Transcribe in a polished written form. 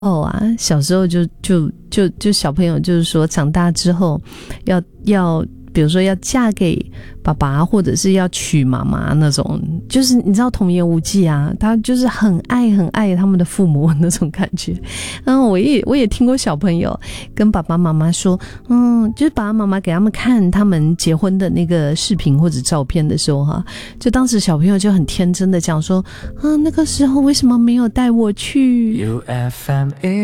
小时候就小朋友就是说长大之后要比如说要嫁给爸爸或者是要娶妈妈那种，就是你知道童言无忌啊，他就是很爱他们的父母那种感觉。我也听过小朋友跟爸爸妈妈说，就是爸爸妈妈给他们看他们结婚的那个视频或者照片的时候就当时小朋友就很天真的讲说，那个时候为什么没有带我去？